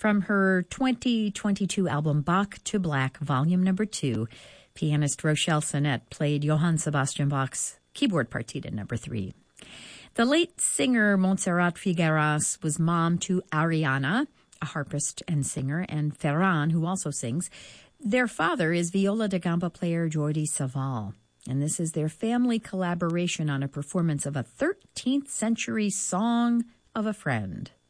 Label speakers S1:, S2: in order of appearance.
S1: From her 2022 album Bach to Black, Volume Number 2, pianist Rochelle Sonette played Johann Sebastian Bach's keyboard partita number 3. The late singer Montserrat Figueras was mom to Ariana, a harpist and singer, and Ferran, who also sings. Their father is viola da gamba player Jordi Savall, and this is their family collaboration on a performance of a 13th century song of a friend.